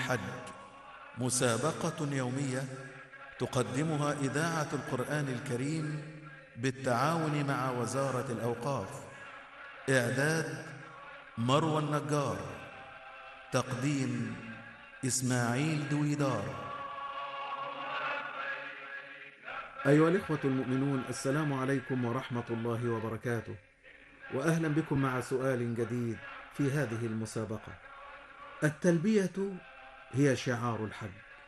الحج، مسابقة يومية تقدمها إذاعة القرآن الكريم بالتعاون مع وزارة الأوقاف. إعداد مروى النجار، تقديم إسماعيل دويدار. أيها الإخوة المؤمنون، السلام عليكم ورحمة الله وبركاته، وأهلا بكم مع سؤال جديد في هذه المسابقة. التلبية هي شعار الحج،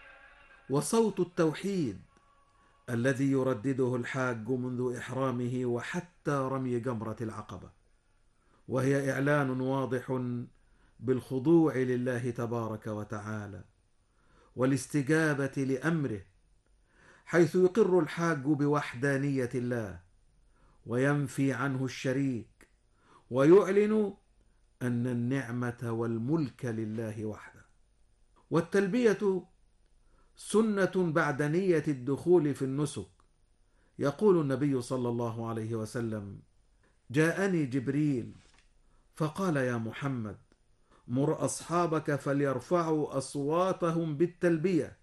وصوت التوحيد الذي يردده الحاج منذ إحرامه وحتى رمي جمرة العقبة، وهي إعلان واضح بالخضوع لله تبارك وتعالى والاستجابة لأمره، حيث يقر الحاج بوحدانية الله وينفي عنه الشريك، ويعلن أن النعمة والملك لله وحده. والتلبية سنة بعد نية الدخول في النسك. يقول النبي صلى الله عليه وسلم: جاءني جبريل فقال: يا محمد، مر أصحابك فليرفعوا أصواتهم بالتلبية،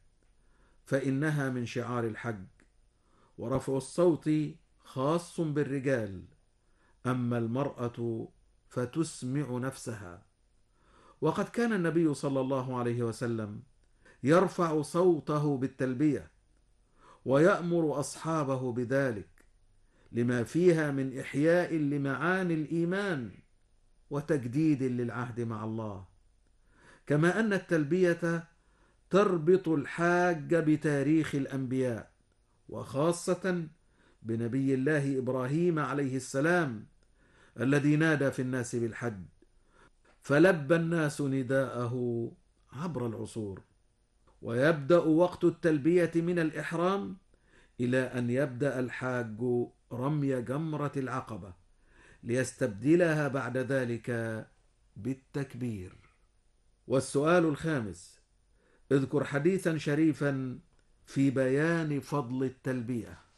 فإنها من شعار الحج، ورفع الصوت خاص بالرجال، أما المرأة فتسمع نفسها. وقد كان النبي صلى الله عليه وسلم يرفع صوته بالتلبية ويأمر أصحابه بذلك، لما فيها من إحياء لمعاني الإيمان وتجديد للعهد مع الله، كما أن التلبية تربط الحاج بتاريخ الأنبياء، وخاصة بنبي الله إبراهيم عليه السلام الذي نادى في الناس بالحج، فلبى الناس نداءه عبر العصور. ويبدأ وقت التلبية من الإحرام إلى أن يبدأ الحاج رمي جمرة العقبة، ليستبدلها بعد ذلك بالتكبير. والسؤال الخامس: اذكر حديثا شريفا في بيان فضل التلبية.